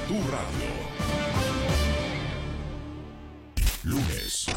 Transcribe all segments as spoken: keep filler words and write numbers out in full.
Tu radio. Lunes.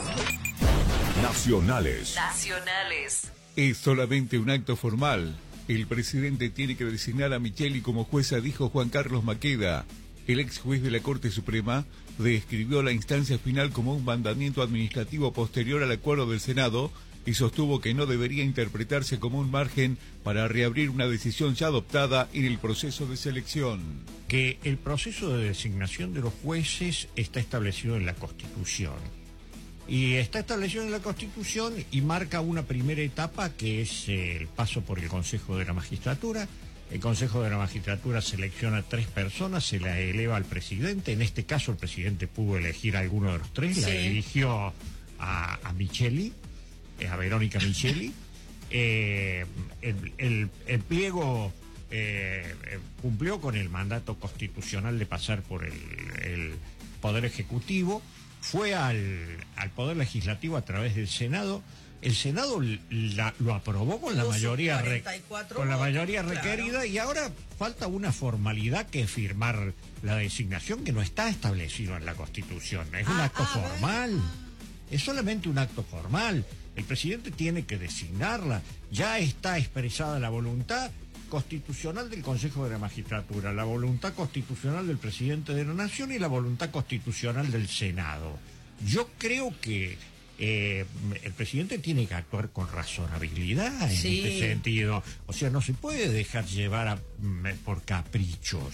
Nacionales. Nacionales. Es solamente un acto formal. El presidente tiene que designar a Micheli como jueza, dijo Juan Carlos Maqueda. El ex juez de la Corte Suprema describió la instancia final como un mandamiento administrativo posterior al acuerdo del Senado y sostuvo que no debería interpretarse como un margen para reabrir una decisión ya adoptada en el proceso de selección. Que el proceso de designación de los jueces está establecido en la Constitución. Y está establecido en la Constitución y marca una primera etapa que es el paso por el Consejo de la Magistratura. El Consejo de la Magistratura selecciona tres personas, se la eleva al presidente. En este caso el presidente pudo elegir a alguno de los tres, sí. La eligió a, a Micheli, a Verónica Micheli. Eh, el, el, el pliego eh, eh, cumplió con el mandato constitucional de pasar por el, el Poder Ejecutivo, fue al, al Poder Legislativo a través del Senado. El Senado la, lo aprobó con la mayoría re, con la mayoría requerida, claro. Y ahora falta una formalidad que es firmar la designación, que no está establecido en la Constitución. Es ah, un acto ah, formal, bueno. Es solamente un acto formal. El presidente tiene que designarla. Ya está expresada la voluntad constitucional del Consejo de la Magistratura, la voluntad constitucional del presidente de la Nación y la voluntad constitucional del Senado. Yo creo que Eh, el presidente tiene que actuar con razonabilidad en sí. Este sentido. O sea, no se puede dejar llevar a, por caprichos.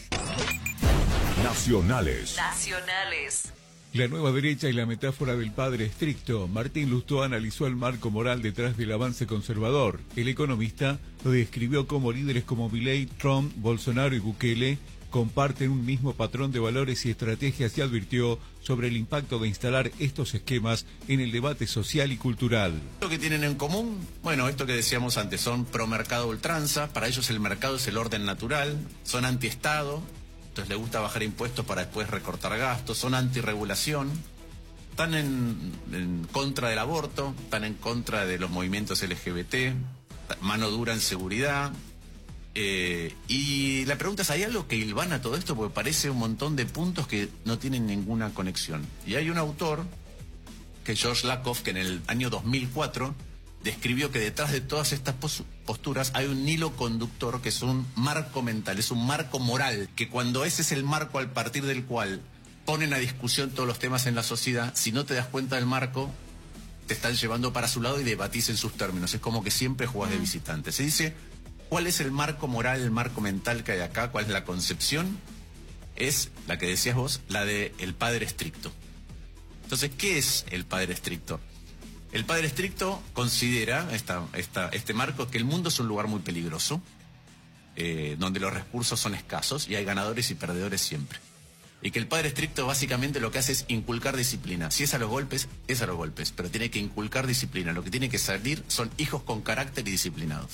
Nacionales. Nacionales. La nueva derecha y la metáfora del padre estricto. Martín Lustó analizó el marco moral detrás del avance conservador. El economista lo describió como líderes como Milei, Trump, Bolsonaro y Bukele comparten un mismo patrón de valores y estrategias y advirtió sobre el impacto de instalar estos esquemas en el debate social y cultural. ¿Lo que tienen en común? Bueno, esto que decíamos antes, son pro mercado ultranza, para ellos el mercado es el orden natural, son antiestado, entonces les gusta bajar impuestos para después recortar gastos, son antirregulación, están en, en contra del aborto, están en contra de los movimientos L G B T, mano dura en seguridad. Eh, y la pregunta es, ¿hay algo que hilvana todo esto? Porque parece un montón de puntos que no tienen ninguna conexión. Y hay un autor, que es George Lakoff, que en el año dos mil cuatro describió que detrás de todas estas posturas hay un hilo conductor que es un marco mental, es un marco moral, que cuando ese es el marco al partir del cual ponen a discusión todos los temas en la sociedad, si no te das cuenta del marco, te están llevando para su lado y debatís en sus términos. Es como que siempre jugás de visitante. Se dice... ¿Cuál es el marco moral, el marco mental que hay acá? ¿Cuál es la concepción? Es la que decías vos, la de el padre estricto. Entonces, ¿qué es el padre estricto? El padre estricto considera esta, esta, este marco que el mundo es un lugar muy peligroso, eh, donde los recursos son escasos y hay ganadores y perdedores siempre. Y que el padre estricto básicamente lo que hace es inculcar disciplina. Si es a los golpes, es a los golpes, pero tiene que inculcar disciplina. Lo que tiene que salir son hijos con carácter y disciplinados.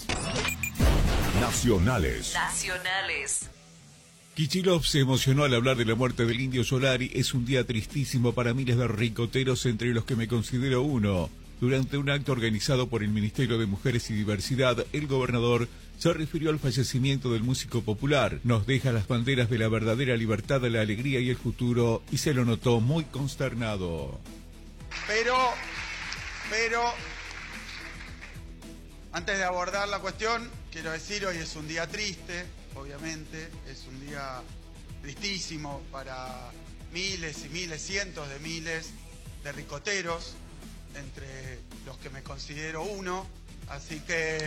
Nacionales. Nacionales. Kicillof se emocionó al hablar de la muerte del Indio Solari. Es un día tristísimo para miles de ricoteros, entre los que me considero uno. Durante un acto organizado por el Ministerio de Mujeres y Diversidad, el gobernador se refirió al fallecimiento del músico popular. Nos deja las banderas de la verdadera libertad, la alegría y el futuro, y se lo notó muy consternado. Pero, pero, antes de abordar la cuestión, quiero decir, hoy es un día triste, obviamente, es un día tristísimo para miles y miles, cientos de miles de ricoteros, entre los que me considero uno, así que,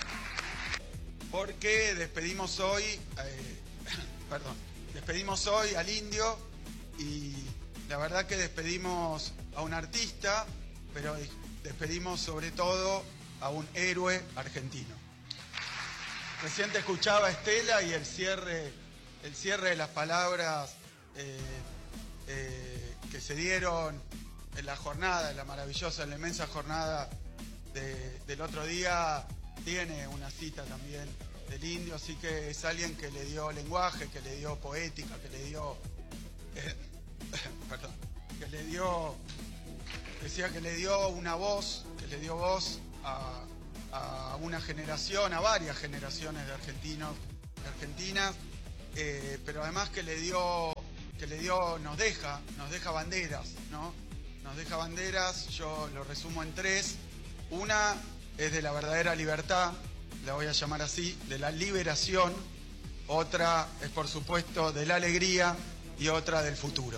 porque despedimos hoy, eh, perdón, despedimos hoy al Indio y la verdad que despedimos a un artista, pero despedimos sobre todo a un héroe argentino. Recién te escuchaba, Estela, y el cierre, el cierre de las palabras eh, eh, que se dieron en la jornada, en la maravillosa, en la inmensa jornada de, del otro día, tiene una cita también del Indio, así que es alguien que le dio lenguaje, que le dio poética, que le dio, eh, perdón, que le dio, decía que le dio una voz, que le dio voz a, a una generación, a varias generaciones de argentinos, de argentinas, eh, pero además que le dio que le dio, nos deja, nos deja banderas, ¿no? Nos deja banderas, yo lo resumo en tres. Una es de la verdadera libertad, la voy a llamar así, de la liberación. Otra es, por supuesto, de la alegría y otra del futuro.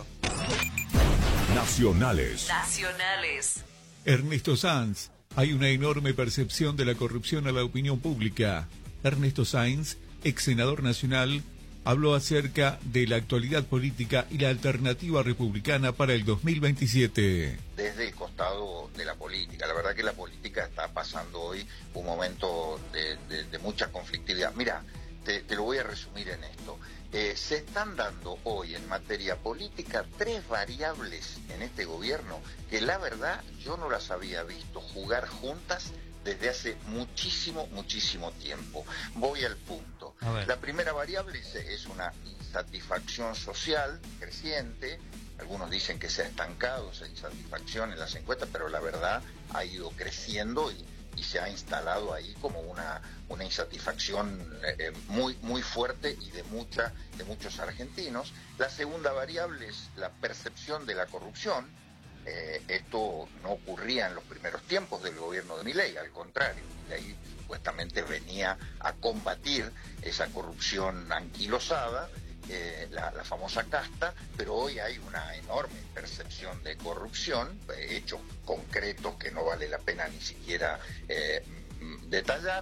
Nacionales. Nacionales. Ernesto Sanz. Hay una enorme percepción de la corrupción a la opinión pública. Ernesto Sanz, ex senador nacional, habló acerca de la actualidad política y la alternativa republicana para el dos mil veintisiete. Desde el costado de la política, la verdad que la política está pasando hoy un momento de, de, de mucha conflictividad. Mira, te, te lo voy a resumir en esto. Eh, se están dando hoy en materia política tres variables en este gobierno que la verdad yo no las había visto jugar juntas desde hace muchísimo, muchísimo tiempo. Voy al punto. La primera variable es, es una insatisfacción social creciente. Algunos dicen que se ha estancado esa insatisfacción en las encuestas, pero la verdad ha ido creciendo y, y se ha instalado ahí como una, una insatisfacción eh, muy, muy fuerte y de, mucha, de muchos argentinos. La segunda variable es la percepción de la corrupción. Eh, esto no ocurría en los primeros tiempos del gobierno de Milei, al contrario, Milei supuestamente venía a combatir esa corrupción anquilosada, eh, la, la famosa casta, pero hoy hay una enorme percepción de corrupción, eh, hechos concretos que no vale la pena ni siquiera eh, detallar,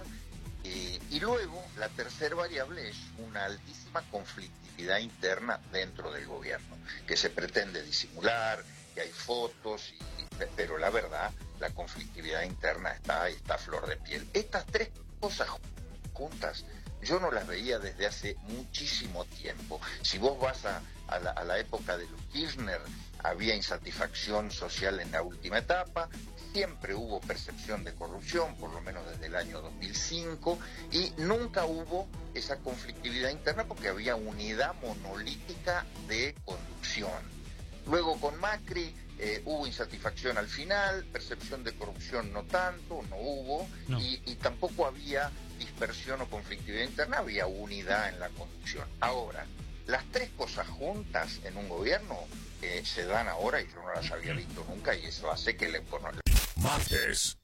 y, y luego la tercera variable es una altísima conflictividad interna dentro del gobierno, que se pretende disimular, que hay fotos, y, pero la verdad, la conflictividad interna está, está a flor de piel. Estas tres cosas juntas, yo no las veía desde hace muchísimo tiempo. Si vos vas a, a, la, a la época de los Kirchner, había insatisfacción social en la última etapa, siempre hubo percepción de corrupción, por lo menos desde el año dos mil cinco, y nunca hubo esa conflictividad interna porque había unidad monolítica de conducción. Luego con Macri eh, hubo insatisfacción al final, percepción de corrupción no tanto, no hubo, no. Y, y tampoco había dispersión o conflictividad interna, había unidad en la conducción. Ahora, las tres cosas juntas en un gobierno eh, se dan ahora y yo no las había visto nunca y eso hace que le... Bueno, Martes.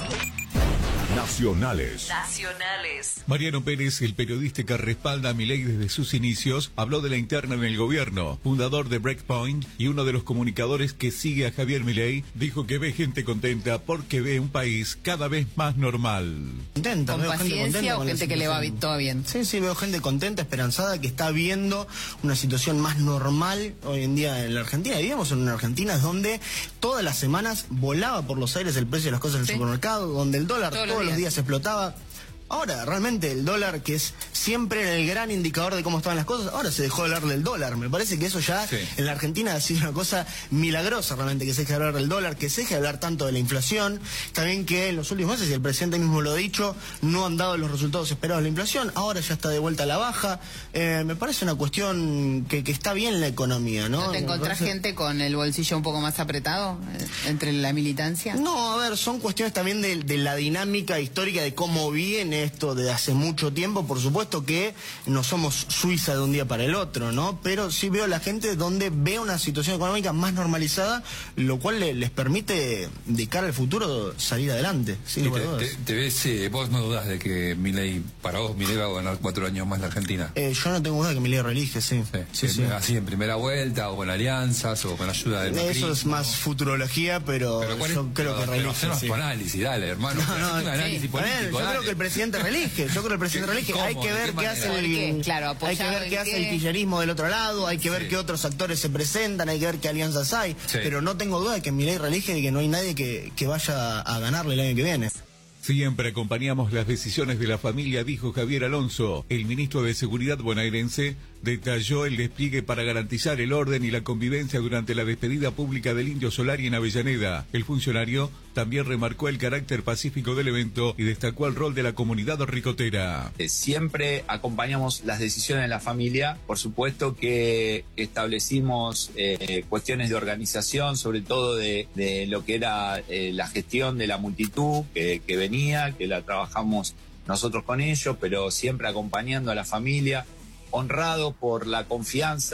Nacionales. Nacionales. Mariano Pérez, el periodista que respalda a Milei desde sus inicios, habló de la interna en el gobierno. Fundador de Breakpoint y uno de los comunicadores que sigue a Javier Milei, dijo que ve gente contenta porque ve un país cada vez más normal. Contenta, ¿Con veo paciencia gente contenta o con gente que le va todo bien? Sí, sí, veo gente contenta, esperanzada, que está viendo una situación más normal hoy en día en la Argentina. Vivíamos en una Argentina donde todas las semanas volaba por los aires el precio de las cosas en el sí. supermercado, donde el dólar todos, todos los días. días explotaba. Ahora, realmente el dólar, que es siempre el gran indicador de cómo estaban las cosas, ahora se dejó de hablar del dólar. Me parece que eso ya sí. en la Argentina ha sido una cosa milagrosa realmente, que se deje de hablar del dólar, que se deje de hablar tanto de la inflación. También que en los últimos meses, y el presidente mismo lo ha dicho, no han dado los resultados esperados de la inflación. Ahora ya está de vuelta a la baja. Eh, me parece una cuestión que, que está bien la economía, ¿no? ¿No te encontrás parece... gente con el bolsillo un poco más apretado eh, entre la militancia? No, a ver, son cuestiones también de, de la dinámica histórica de cómo viene esto de hace mucho tiempo. Por supuesto que no somos Suiza de un día para el otro, ¿no? Pero sí veo a la gente donde ve una situación económica más normalizada, lo cual le, les permite, de cara al futuro, salir adelante. Sí, te, te, te ves, eh, vos no dudas de que Milei, para vos, Milei va a ganar cuatro años más la Argentina. Eh, yo no tengo duda de que Milei reelige, sí. sí, sí, sí. Así en primera vuelta, o con alianzas, o con ayuda del macrismo. Eso es más futurología, pero, pero yo es, creo que reelige. Sí. Tu análisis, dale, hermano. No, no, un análisis sí. político, ver, yo dale. creo que el presidente reelige. Yo creo que el presidente reelige. Hay que ver qué hace el, claro, hay que ver qué hace el kirchnerismo del otro lado, hay que ver sí. qué otros actores se presentan, hay que ver qué alianzas hay. Sí. Pero no tengo duda de que Milei reelige y que no hay nadie que, que vaya a ganarle el año que viene. Siempre acompañamos las decisiones de la familia, dijo Javier Alonso. El ministro de Seguridad bonaerense detalló el despliegue para garantizar el orden y la convivencia durante la despedida pública del Indio Solari en Avellaneda. El funcionario también remarcó el carácter pacífico del evento y destacó el rol de la comunidad ricotera. Siempre acompañamos las decisiones de la familia. Por supuesto que establecimos eh, cuestiones de organización, sobre todo de, de lo que era eh, la gestión de la multitud que, que venía, que la trabajamos nosotros con ellos, pero siempre acompañando a la familia, honrado por la confianza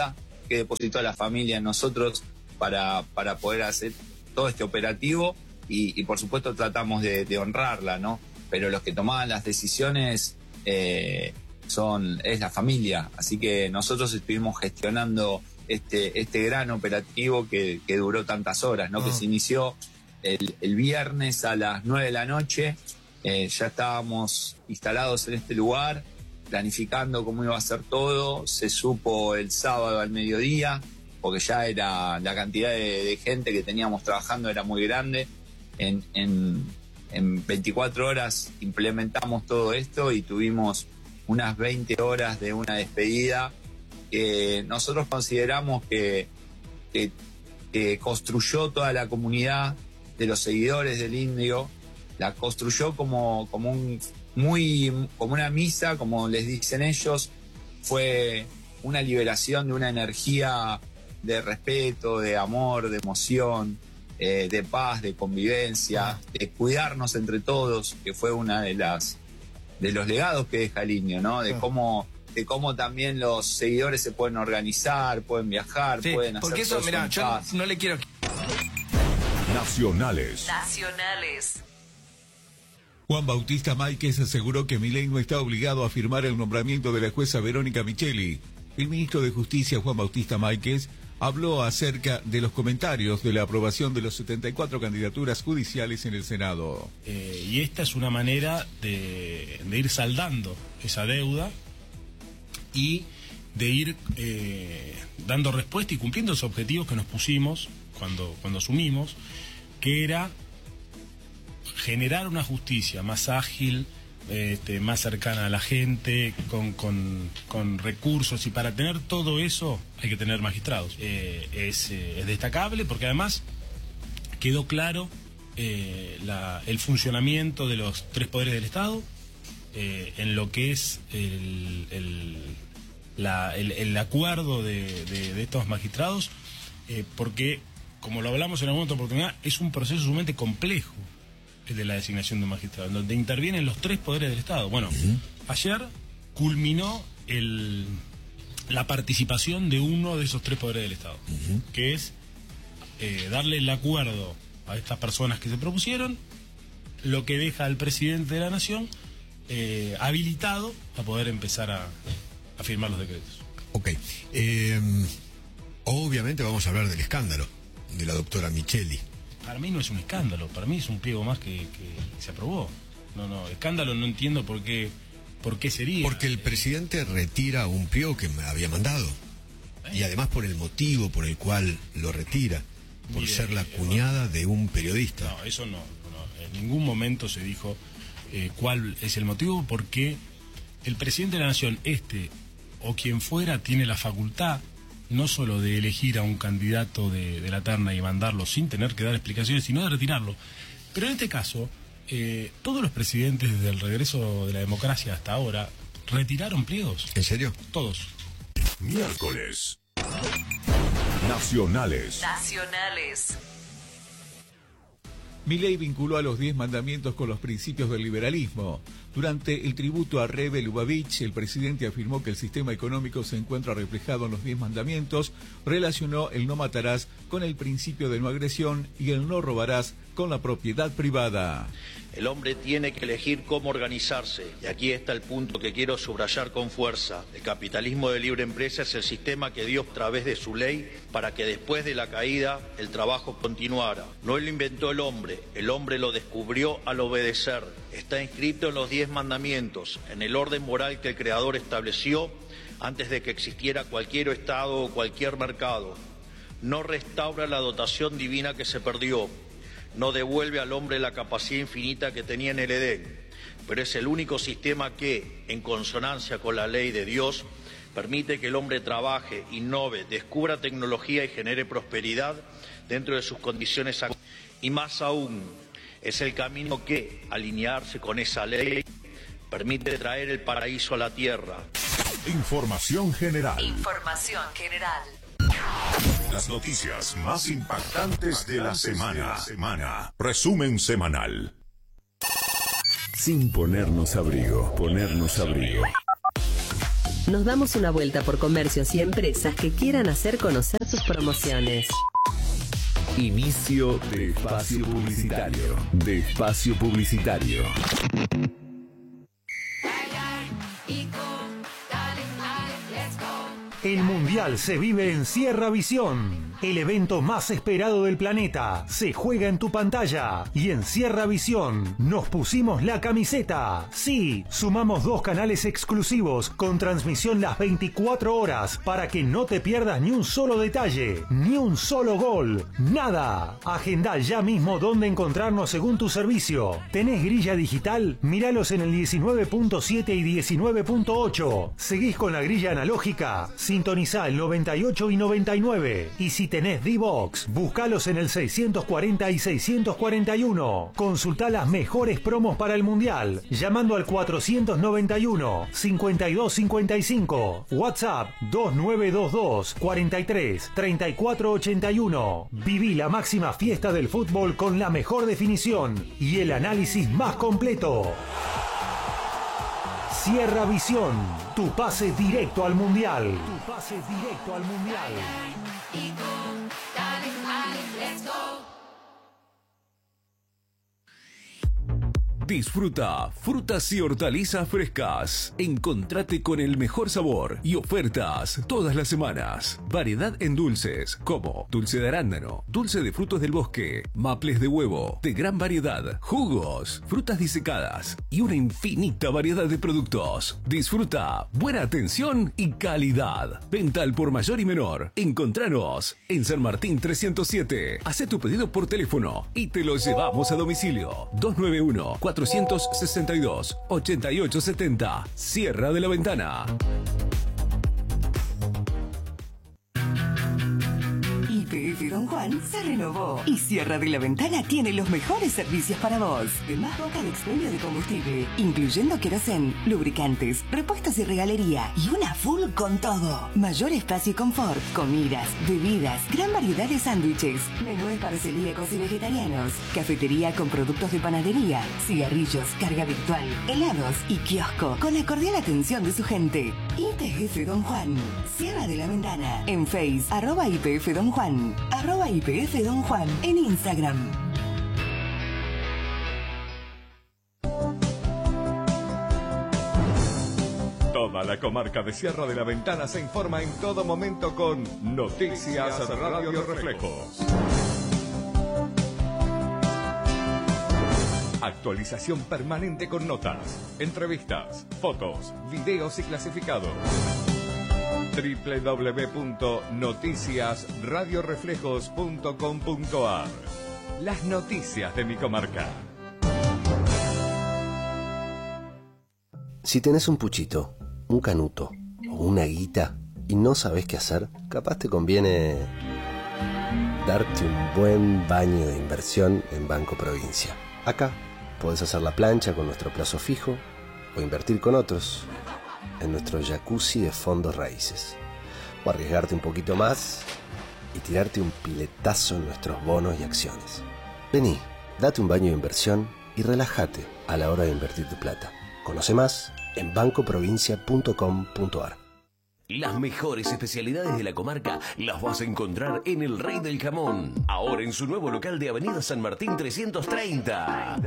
que depositó la familia en nosotros para, para poder hacer todo este operativo y, y por supuesto tratamos de, de honrarla, ¿no? Pero los que tomaban las decisiones eh, son es la familia, así que nosotros estuvimos gestionando este, este gran operativo que, que duró tantas horas, ¿no? Oh. Que se inició el, el viernes a las nueve de la noche, eh, ya estábamos instalados en este lugar, planificando cómo iba a ser todo, se supo el sábado al mediodía, porque ya era la cantidad de, de gente que teníamos trabajando era muy grande. En, en, en veinticuatro horas implementamos todo esto y tuvimos unas veinte horas de una despedida que nosotros consideramos que, que, que construyó toda la comunidad de los seguidores del Indio, la construyó como, como un muy como una misa, como les dicen ellos, fue una liberación de una energía de respeto, de amor, de emoción, eh, de paz, de convivencia, de cuidarnos entre todos, que fue una de las de los legados que deja el Indio, ¿no? De cómo de cómo también los seguidores se pueden organizar, pueden viajar, sí, pueden hacer porque eso, mira, yo paz. no le quiero. Nacionales. Nacionales. Juan Bautista Máiquez aseguró que Milei no está obligado a firmar el nombramiento de la jueza Verónica Micheli. El ministro de Justicia, Juan Bautista Máiquez, habló acerca de los comentarios de la aprobación de los setenta y cuatro candidaturas judiciales en el Senado. Eh, y esta es una manera de, de ir saldando esa deuda y de ir eh, dando respuesta y cumpliendo los objetivos que nos pusimos cuando, cuando asumimos, que era generar una justicia más ágil, este, más cercana a la gente, con, con, con recursos, y para tener todo eso hay que tener magistrados. Eh, es, eh, es destacable porque además quedó claro eh, la, el funcionamiento de los tres poderes del Estado, eh, en lo que es el, el, la, el, el acuerdo de, de, de estos magistrados, eh, porque, como lo hablamos en alguna otra oportunidad, es un proceso sumamente complejo el de la designación de un magistrado, donde intervienen los tres poderes del Estado. Bueno, uh-huh. ayer culminó el, la participación de uno de esos tres poderes del Estado, uh-huh. que es eh, darle el acuerdo a estas personas que se propusieron, lo que deja al presidente de la Nación eh, habilitado a poder empezar a, a firmar los decretos. Ok. Eh, obviamente vamos a hablar del escándalo de la doctora Micheli. Para mí no es un escándalo, para mí es un pliego más que, que se aprobó. No, no, escándalo no entiendo por qué, por qué sería. Porque el presidente retira un pliego que me había mandado. ¿Eh? Y además por el motivo por el cual lo retira, por Mire, ser la cuñada eh, de un periodista. No, eso no, no, en ningún momento se dijo eh, cuál es el motivo, porque el presidente de la Nación, este o quien fuera, tiene la facultad no solo de elegir a un candidato de, de la terna y mandarlo sin tener que dar explicaciones, sino de retirarlo. Pero en este caso, eh, todos los presidentes desde el regreso de la democracia hasta ahora retiraron pliegos. ¿En serio? Todos. Miércoles. Nacionales. Nacionales. Milei vinculó a los diez mandamientos con los principios del liberalismo. Durante el tributo a Rebe Lubavitch, el presidente afirmó que el sistema económico se encuentra reflejado en los diez mandamientos, relacionó el no matarás con el principio de no agresión y el no robarás con la propiedad privada. El hombre tiene que elegir cómo organizarse, y aquí está el punto que quiero subrayar con fuerza. El capitalismo de libre empresa es el sistema que dio a través de su ley para que después de la caída el trabajo continuara. No lo inventó el hombre, el hombre lo descubrió al obedecer. Está inscrito en los diez mandamientos, en el orden moral que el Creador estableció antes de que existiera cualquier Estado o cualquier mercado. No restaura la dotación divina que se perdió. No devuelve al hombre la capacidad infinita que tenía en el Edén, pero es el único sistema que, en consonancia con la ley de Dios, permite que el hombre trabaje, innove, descubra tecnología y genere prosperidad dentro de sus condiciones actuales. Y más aún, es el camino que, alinearse con esa ley, permite traer el paraíso a la tierra. Información general. Información general. Las noticias más impactantes de la semana. semana. Resumen semanal. Sin ponernos abrigo, ponernos abrigo. Nos damos una vuelta por comercios y empresas que quieran hacer conocer sus promociones. Inicio de espacio publicitario. De espacio publicitario. El Mundial se vive en Sierra Visión. El evento más esperado del planeta se juega en tu pantalla. Y en Sierra Visión nos pusimos la camiseta. Sí, sumamos dos canales exclusivos con transmisión las veinticuatro horas para que no te pierdas ni un solo detalle, ni un solo gol, nada. Agenda ya mismo dónde encontrarnos según tu servicio. ¿Tenés grilla digital? Míralos en el diecinueve punto siete y diecinueve punto ocho. ¿Seguís con la grilla analógica? Sintonizá el noventa y ocho y noventa y nueve. Y si tenés D-Box, buscalos en el seiscientos cuarenta y seiscientos cuarenta y uno. Consultá las mejores promos para el Mundial llamando al cuatrocientos noventa y uno, cincuenta y dos cincuenta y cinco. WhatsApp dos nueve dos dos, cuarenta y tres, treinta y cuatro ochenta y uno. Viví la máxima fiesta del fútbol con la mejor definición y el análisis más completo. Sierra Visión, tu pase directo al Mundial. Tu pase directo al Mundial. Disfruta frutas y hortalizas frescas. Encontrate con el mejor sabor y ofertas todas las semanas. Variedad en dulces como dulce de arándano, dulce de frutos del bosque, maples de huevo, de gran variedad, jugos, frutas disecadas y una infinita variedad de productos. Disfruta buena atención y calidad. Venta al por mayor y menor. Encontranos en San Martín trescientos siete. Haz tu pedido por teléfono y te lo llevamos a domicilio. dos nueve uno, cuatrocientos sesenta y dos, ochenta y ocho setenta. Sierra de la Ventana. Y P F Don Juan se renovó y Sierra de la Ventana tiene los mejores servicios para vos. Más boca de expendio de combustible, incluyendo querosén, lubricantes, repuestos y regalería y una full con todo. Mayor espacio y confort, comidas, bebidas, gran variedad de sándwiches, menúes para celíacos y vegetarianos, cafetería con productos de panadería, cigarrillos, carga virtual, helados y kiosco con la cordial atención de su gente. I P F Don Juan, Sierra de la Ventana, en Face, arroba I P F Don Juan, arroba I P F Don Juan, en Instagram. Toda la comarca de Sierra de la Ventana se informa en todo momento con Noticias Radio Reflejos. Actualización permanente con notas, entrevistas, fotos, videos y clasificados. doble u doble u doble u punto noticias radio reflejos punto com punto a r. Las noticias de mi comarca. Si tenés un puchito, un canuto o una guita y no sabés qué hacer, capaz te conviene darte un buen baño de inversión en Banco Provincia. Acá podés hacer la plancha con nuestro plazo fijo o invertir con otros en nuestro jacuzzi de fondos raíces, o arriesgarte un poquito más y tirarte un piletazo en nuestros bonos y acciones. Vení, date un baño de inversión y relájate a la hora de invertir tu plata. Conoce más en banco provincia punto com punto a r. Las mejores especialidades de la comarca las vas a encontrar en El Rey del Jamón, ahora en su nuevo local de Avenida San Martín trescientos treinta.